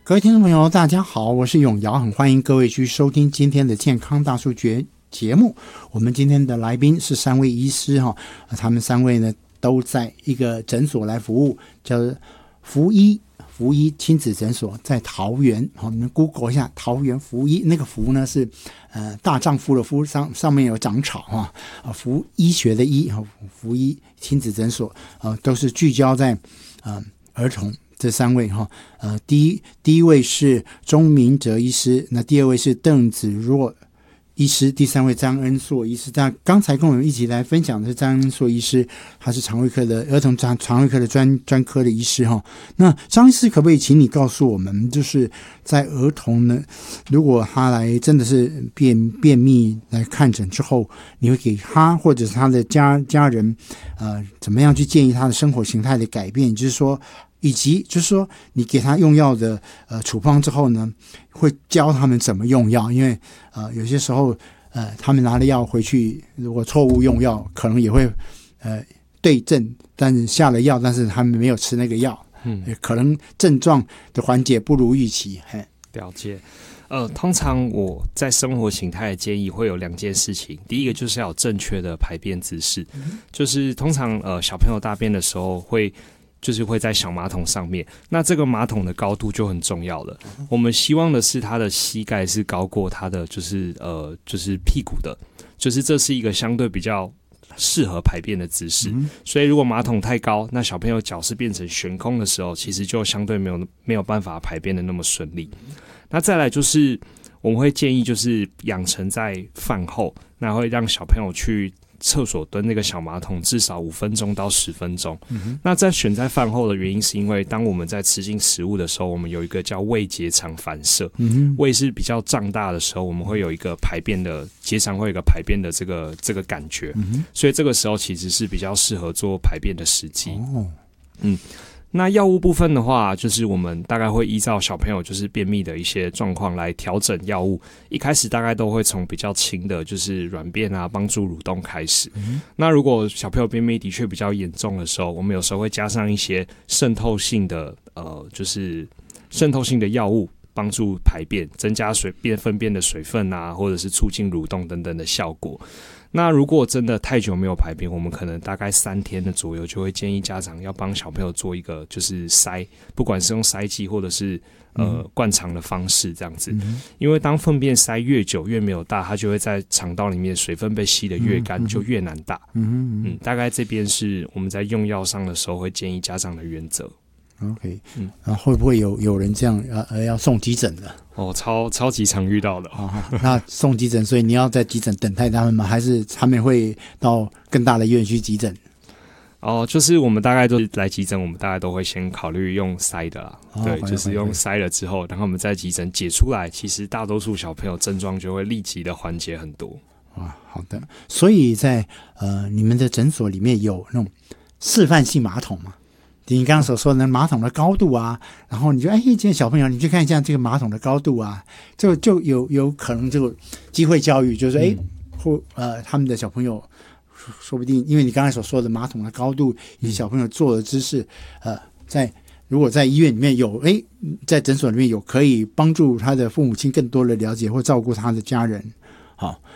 各位听众朋友大家好，我是永尧，很欢迎各位去收听今天的健康大数据节目。我们今天的来宾是3位医师他们3位呢都在一个诊所来服务，叫福医亲子诊所，在桃园。你们 Google 一下桃园福医，那个福呢是大丈夫的夫，上面有长草福医学的医，福医亲子诊所都是聚焦在儿童。这3位第一位是钟明哲医师，那第2位是邓子若医师，第3位张恩硕医师。刚才跟我们一起来分享的是张恩硕医师，他是肠胃科的儿童肠胃科的专科的医师那张医师可不可以请你告诉我们，就是在儿童呢，如果他来真的是便秘来看诊之后，你会给他或者是他的家人怎么样去建议他的生活形态的改变，就是说以及就是说你给他用药的处方之后呢，会教他们怎么用药，因为有些时候他们拿了药回去，如果错误用药可能也会对症，但是下了药但是他们没有吃那个药，可能症状的缓解不如预期。 了解。通常我在生活形态的建议会有2件事情，第一个就是要有正确的排便姿势，就是通常小朋友大便的时候会在小马桶上面，那这个马桶的高度就很重要了。我们希望的是他的膝盖是高过他的就是屁股的，就是这是一个相对比较适合排便的姿势。所以如果马桶太高，那小朋友脚是变成悬空的时候，其实就相对没有办法排便的那么顺利。那再来就是我们会建议就是养成在饭后，那会让小朋友去厕所蹲那个小马桶至少5分钟到10分钟。那在选在饭后的原因是因为当我们在吃进食物的时候，我们有一个叫胃结肠反射，胃是比较胀大的时候，我们会有一个排便的结肠会有一个排便的这个感觉，所以这个时候其实是比较适合做排便的时机。那药物部分的话，就是我们大概会依照小朋友就是便秘的一些状况来调整药物。一开始大概都会从比较轻的，就是软便啊，帮助蠕动开始。那如果小朋友便秘的确比较严重的时候，我们有时候会加上一些渗透性的就是渗透性的药物，帮助排便，增加粪便的水分啊，或者是促进蠕动等等的效果。那如果真的太久没有排便，我们可能大概3天的左右就会建议家长要帮小朋友做一个就是筛，不管是用筛剂或者是灌肠的方式这样子。因为当粪便塞越久越没有大，它就会在肠道里面水分被吸得越干，就越难大。大概这边是我们在用药上的时候会建议家长的原则。 OK， 那会不会有人这样要送急诊的？ 超级常遇到的。 那送急诊，所以你要在急诊等待他们吗？还是他们会到更大的医院去急诊？ 就是我们大概都来急诊，我们大概都会先考虑用塞的啦。对，就是用塞了之后，然后我们在急诊解出来，其实大多数小朋友症状就会立即的缓解很多。 好的。所以在你们的诊所里面有那种示范性马桶吗？你刚刚所说的马桶的高度啊，然后你就今天小朋友你去看一下这个马桶的高度啊，就有可能就机会教育，就是他们的小朋友说不定因为你刚才所说的马桶的高度以及小朋友坐的姿势，如果在医院里面有在诊所里面有可以帮助他的父母亲更多的了解或照顾他的家人。好，